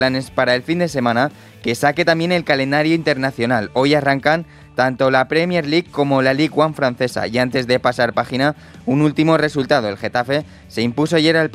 planes para el fin de semana, que saque también el calendario internacional. Hoy arrancan tanto la Premier League como la Ligue 1 francesa. Y antes de pasar página, un último resultado. El Getafe se impuso ayer al